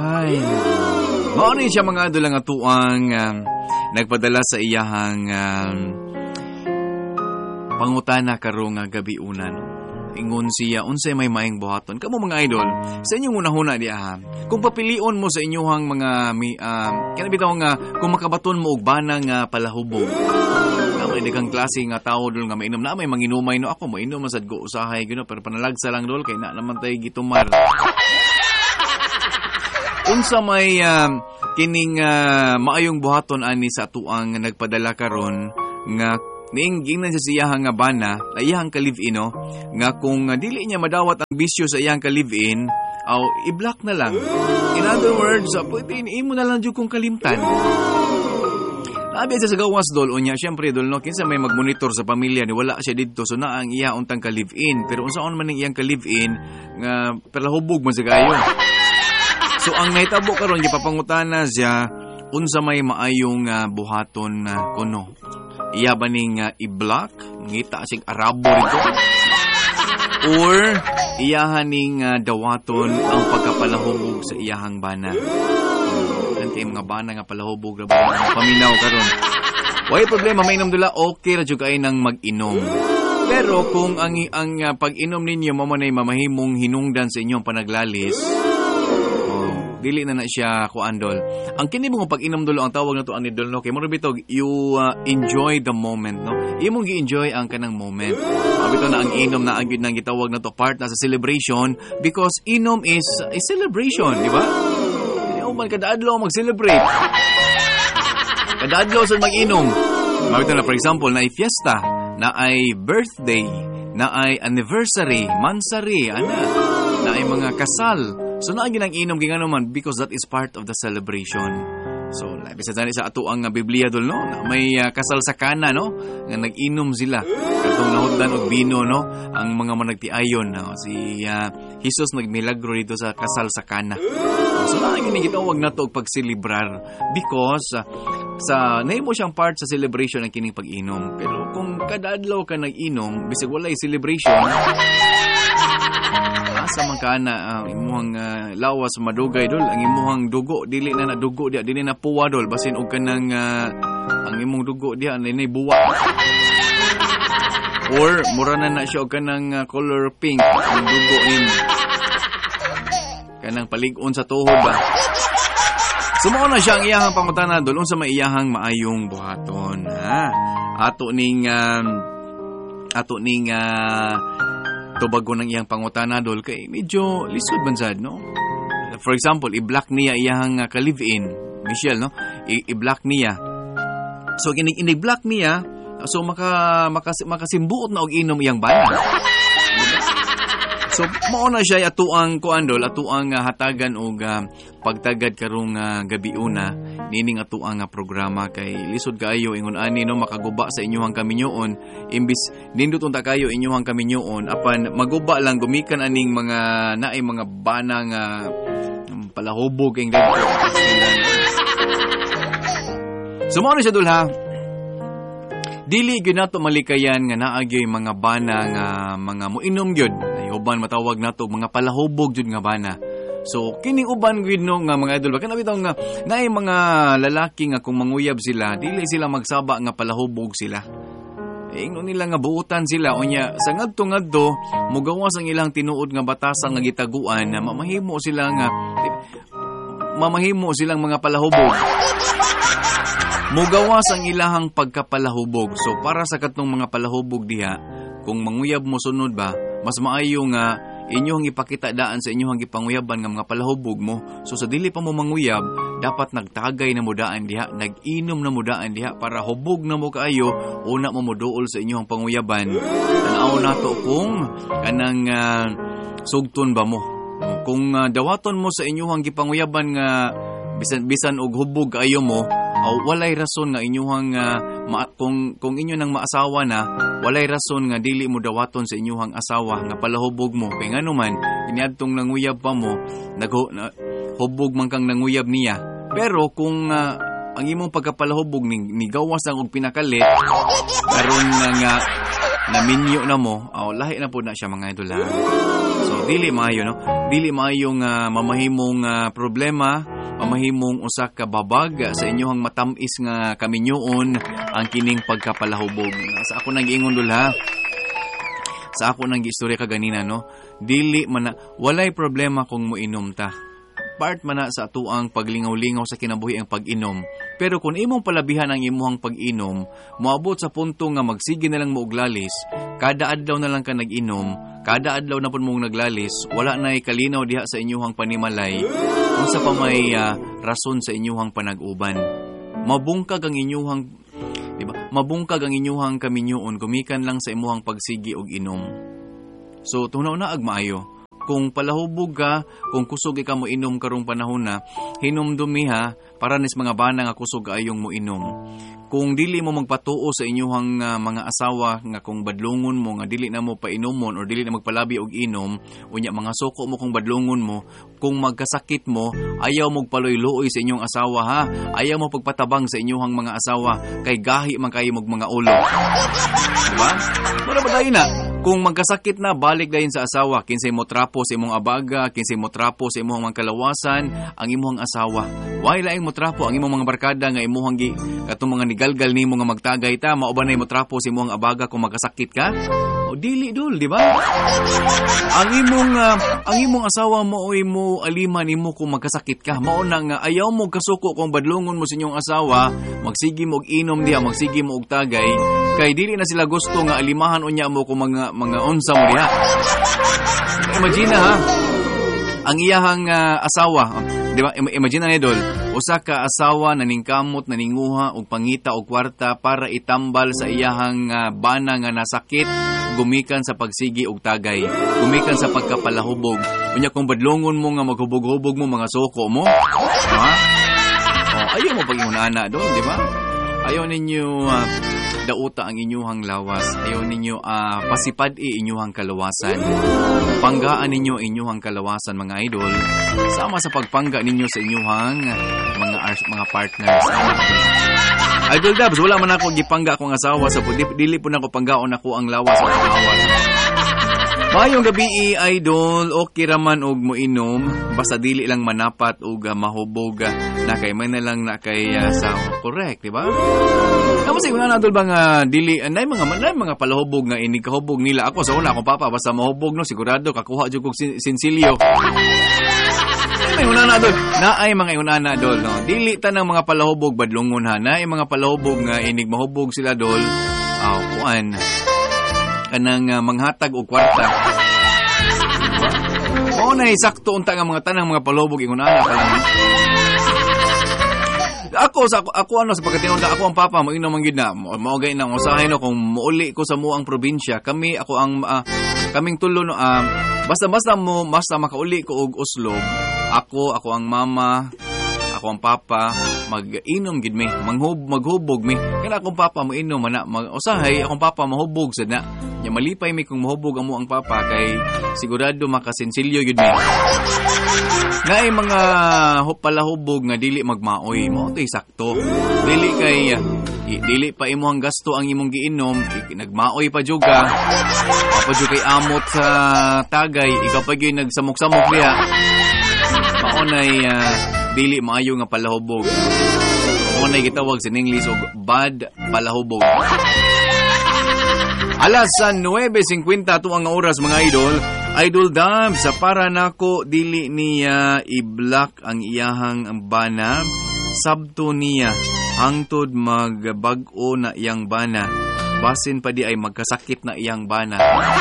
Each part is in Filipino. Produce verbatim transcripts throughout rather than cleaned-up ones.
Ay, mao ni siya mga idol nga tuang um, nagpadala sa iyahang um, pangutana karong nga gabi unan. Ingon siya, unsay may maing buhaton. Kamo mga idol, sa inyong unahuna di aha. Kung papilion mo sa inyong mga mi, um, kanabitaw nga kung makabaton mo og banang nga palahubog. May daghang klase nga tao dol nga mainom na may manginumay no ako mo inom sad go usahay gino pero panalagsa lang dol kay na naman tay gitumar. Unsa may um, kining uh, maayong buhaton ani sa tuang nagpadala karon nga ning gingnan sa iyahang nga bana, iyahang ka-live-in no, nga kung uh, dili niya madawat ang bisyo sa iyahang ka-live-in, aw i-block na lang. In other words, uh, pwede imo na lang jud kung kalimtan. Abi sa gawas dol unya, syempre dol no, kinsa may magmonitor sa pamilya ni wala siya didto so na ang iya untang ka-live-in, pero unsaon man ning iyang ka-live-in nga palahubog man sa kayo. So ang nahitabo karon gipapangutana siya unsa may maayong uh, buhaton uh, kuno. Iya ba ning uh, i-block? Ngita sig Arabo rito? Or iyahan ning uh, dawaton ang pagkapalahubog sa iyahang bana? Kantay mga bana nga palahubog na ba? Paminaw karon. Way problema, may inom dula, okay ra jud kay nang mag-inom. Pero kung ang, ang uh, pag-inom ninyo mo manay mamahimong hinungdan sa inyong panaglalis, dili na na siya kuandol. Ang kini mo pag-inom dolo ang tawag na to ani dol no kay mo bitog you uh, enjoy the moment no. Imong gi-enjoy ang kanang moment. Mabito na ang inom na ang gyud nang gitawag na to part na sa celebration because inom is a celebration, di ba? Dili man kada adlaw mag-celebrate. Kada adlaw sa mag-inom. Mabito na for example na ay fiesta, na ay birthday, na ay anniversary, mansari, ana, na ay mga kasal. So naagin ang inom gingano man because that is part of the celebration. So labi sa tani sa ato ang Biblia dol no, na may uh, kasal sa Kana no, nga nag-inom sila. Katong nahudlan og bino no, ang mga managtiayon no, si uh, Jesus nagmilagro dito sa kasal sa Kana. So naagin ni gitawag nato og pagselebrar because uh, sa nahimo siyang part sa celebration ng kining pag-inom. Pero kung kada adlaw ka nag-inom bisag walay celebration, asa man ka na uh, imuhang uh, lawas madugay dol ang imuhang dugo dili na nadugo dia dili na puwa dol basin og kanang uh, ang imong dugo dia nay buwa or mura na na siya og kanang uh, color pink ang dugo nimo kanang palig-on sa tuhod ba. Sumuo na siya ang iyahang pangutana dol unsa may iyahang maayong buhaton ha ato ning um, ato ning uh, tubago ng iyang pangutana dol kay medyo lisod bansad no. For example, i-block niya iyang uh, ka-live-in, Michelle no. I- i-block niya. So kining ini-block niya, so maka makas- makasimbuot na og inom iyang bana. So mao na siya atuang kuandol, atuang uh, hatagan og uh, pagtagad karong uh, gabi una nining atuang uh, programa kay lisod kaayo ingon ani no makaguba sa inyong kaminyoon imbis nindot unta kayo inyong kaminyoon apan maguba lang gumikan aning mga naay mga banang uh, palahubog ing dito. So mao na siya dul ha. Dili gyud nato malikayan nga naa gyud mga bana nga mga moinom gyud. Uban matawag nato mga palahubog jud nga bana. So kining uban gyud no nga mga idol baka nabitaw nga naay mga lalaki nga kung manguyab sila dili sila magsaba nga palahubog sila. Eh, ingnon nila nga buutan sila unya sa ngadto-ngadto mogawas ang ilang tinuod nga batasan nga gitaguan na mamahimo sila nga mamahimo silang mga palahubog. Mugawas ang ilahang pagkapalahubog. So para sa katong mga palahubog diha, kung manguyab mo sunod ba, mas maayo nga inyong ipakita daan sa inyong gipanguyaban nga mga palahubog mo. So sa dili pa mo manguyab, dapat nagtagay na mo daan diha, nag-inom na mo daan diha para hubog na mo kaayo, una mo moduol sa inyong panguyaban. Tanaw nato kung kanang uh, sugton ba mo. Kung uh, dawaton mo sa inyong gipanguyaban nga bisan bisan og hubog kaayo mo, aw walay rason nga inyuhang uh, ma- kung kung inyo nang maasawa na walay rason nga dili mo dawaton sa inyuhang asawa nga palahubog mo kay ngano man iniadtong nanguyab pa mo naghu na, hubog man kang nanguyab niya pero kung uh, ang imong pagkapalahubog ni, ni gawas ang og pinakalit karon nga nga naminyo na mo aw lahi na pud na siya mga idol. So dili maayo no. Dili maayo nga mamahimong uh, problema, mamahimong usa ka babag sa inyohang matamis nga kaminyoon ang kining pagkapalahubog. Sa ako nang giingon dul ha. Sa ako nang giistorya kaganina no. Dili man na, walay problema kung moinom ta. Part man na sa atuang paglingaw-lingaw sa kinabuhi ang pag-inom. Pero kung imong palabihan ang imuhang pag-inom, moabot sa punto nga magsige na lang mo og lalis, kada adlaw na lang ka nag-inom, kada adlaw na pud mong naglalis, wala na'y kalinaw diha sa inyuhang panimalay, unsa pa may uh, rason sa inyuhang panag-uban. Mabungkag ang inyuhang, diba? Mabungkag ang inyuhang kaminyoon, gumikan lang sa imuhang pagsigi og inom. So, tunaw na agmaayo. Kung palahubog ka, kung kusog ka mo inom karong panahon na, hinumdumi ha, para nis mga bana nga kusog ayong mo inom. Kung dili mo magpatuo sa inyuhang uh, mga asawa nga kung badlungon mo nga dili na mo painomon or dili na magpalabi og inom, unya mga suko mo kung badlungon mo, kung magkasakit mo, ayaw mo paloy-luoy sa inyong asawa ha, ayaw mo pagpatabang sa inyuhang mga asawa, kay gahi man kayo mog mga ulo. Diba? Wala ba tayo na? Kung magkasakit na, balik dahin sa asawa. Kinsay mo trapo sa imong abaga, kinsay mo trapo sa imong mga kalawasan, ang imong asawa. Why laing mo trapo ang imong mga barkada nga imong gi katong mga nigalgal nimo nga magtagay ta, mao ba nay mo trapo sa imong abaga kung magkasakit ka? O dili dul, di ba? Ang imong uh, ang imong asawa mo oy mo aliman nimo kung magkasakit ka. Mao na nga ayaw mo kasuko kung badlungon mo sa inyong asawa, magsigi mo og inom diha, magsigi mo og tagay, kay dili na sila gusto nga alimahan unya mo kung mga mga unsa mo diha. Imagine ha, ang iyahang uh, asawa, di ba? Imagine na idol, usa ka asawa na ningkamot, naninguha og pangita og kwarta para itambal sa iyahang uh, bana nga nasakit, gumikan sa pagsigi og tagay, gumikan sa pagkapalahubog. Unya kung badlongon mo nga maghubog-hubog mo mga suko mo, ha? Oh, ayaw mo pag-ingunana doon, di ba? Ayaw ninyo uh, dauta ang inyuhang lawas. Ayaw ninyo uh, pasipad-i inyuhang kalawasan. Panggaan ninyo inyuhang kalawasan, mga idol. Sama sa pagpangga ninyo sa inyuhang mga ars, mga partners. Idol Dabs, wala man ako gipangga akong asawa sa dili, dili po na ako panggaon ako ang lawas sa asawa. Mayong gabi, idol, okay raman og mo inom, basta dili lang manapat og uh, mahubog uh, na kay man na lang na kay uh, sa correct, di ba? Tapos ay na idol bang uh, dili anay mga manay mga palahubog nga inig kahubog nila ako sa una akong papa basta mahubog no sigurado kakuha jud kog sin- sinsilyo. Ay una na idol, naay mga una na idol no. Dili tanang mga palahubog badlungon ha, naay mga palahubog nga inig mahubog sila dol. Aw, oh, kuan kanang uh, manghatag og kwarta. Mao na sakto unta nga mga tanang mga palubog ingon ana pa lang. Ako sa ako, ako ano sa pagkatinunda ako ang papa mo inom man gid na mao gay nang usahay no kung muuli ko sa muang probinsya kami ako ang uh, kaming tulo no uh, basta-basta mo basta makauli ko og Oslo ako ako ang mama ako ang papa mag-inom gid mi manghub maghubog mi kana akong papa mo inom ana mag usahay akong papa mahubog sad na nya malipay mi kung mahubog amo ang papa kay sigurado makasensilyo gid mi naay mga palahubog nga dili magmaoy mo tay sakto dili kay dili pa imong gasto ang imong giinom nagmaoy pa jud ka pa jud kay amot sa tagay ikaw pa gyud nagsamok-samok diha maunay uh, dili maayo nga palahubog. Mo na gitawag sa English og bad palahubog. Alas nuwebe singkwenta to ang oras mga idol. Idol Dam sa para nako dili niya i-block ang iyahang bana. Sabto niya hangtod magbag-o na iyang bana. Basin pa di ay magkasakit na iyang bana.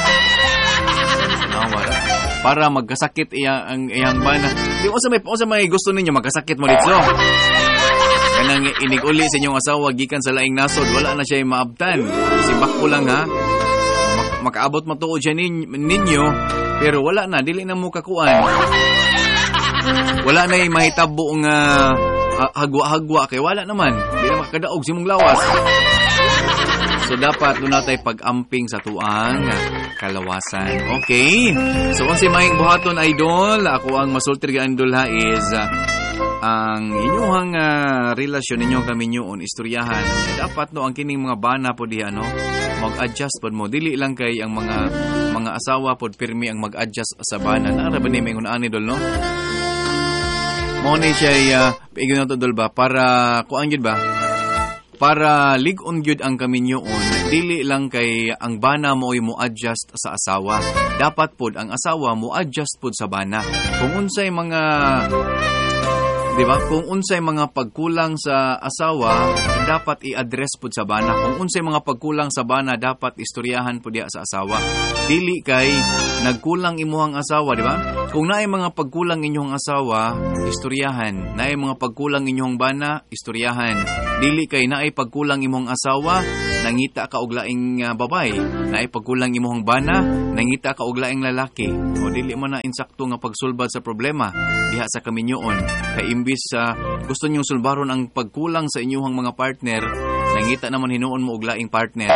Nawala. Para magkasakit iya ang iyang bana. Di mo sa may sa may gusto ninyo magkasakit mo dito. Kanang inig-uli sa inyong asawa gikan sa laing nasod, wala na siya maabtan. Simbak ko lang ha. Mak- makaabot matuod siya nin- ninyo, pero wala na dili na mo kakuan. Wala na yung mahitabo nga uh, hagwa-hagwa kay wala naman. Di na makadaog si mong lawas. So, dapat doon natin pag-amping sa tuang kalawasan. Okay? So, kung si Maing Buhaton Idol, ako ang masultir ka Idol ha is uh, ang inyong uh, relasyon ninyo kami nyoon, istoryahan. Dapat no, ang kining mga bana po di ano, mag-adjust po mo. Dili lang kay ang mga mga mga asawa pod pirmi ang mag-adjust sa bana. Nara ba ni mingon ani dol no? Mo ni siya uh, pigyon to dol ba para kuan gyud ba? Para lig-on gyud ang kaminyoon, dili lang kay ang bana mo ay mo-adjust sa asawa. Dapat pod ang asawa mo-adjust pod sa bana. Kung unsay mga di ba? Kung unsay mga pagkulang sa asawa, dapat i-address pod sa bana. Kung unsay mga pagkulang sa bana, dapat istoryahan pod diha sa asawa. Dili kay nagkulang imuhang asawa, di ba? Kung naay mga pagkulang inyong asawa, istoryahan. Naay mga pagkulang inyong bana, istoryahan. Dili kay naay pagkulang imong asawa, nangita ka og laing uh, babay. Naay pagkulang imong bana, nangita ka og laing lalaki. O dili man na insakto nga pagsulbad sa problema diha sa kaminyoon. Kay imbis sa uh, gusto niyo sulbaron ang pagkulang sa inyong mga partner, nangita naman hinuon mo og laing partner.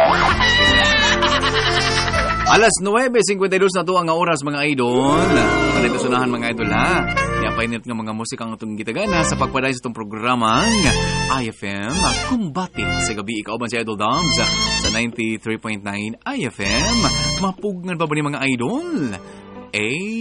Alas nuwebe singkwenta y dos na to ang oras mga idol. Panay sunahan mga idol ha. Iapainit nga mga musika ang itong gitagana sa pagpaday sa itong programang I F M Kumbati sa gabi. Ikaw ba si Idol Dams sa ninety-three point nine I F M? Mapugngan ba ba ni mga idol? Eh